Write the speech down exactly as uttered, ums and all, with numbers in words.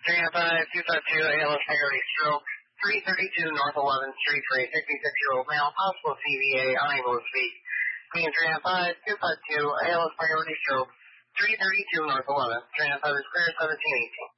Tran five two five two, A L S priority stroke, three thirty-two North eleventh Street for a sixty-six-year-old male, possible C V A, unable to speak. Queen Tran five two five two, A L S priority stroke, three thirty-two North eleventh, Tran five is clear, seventeen eighteen.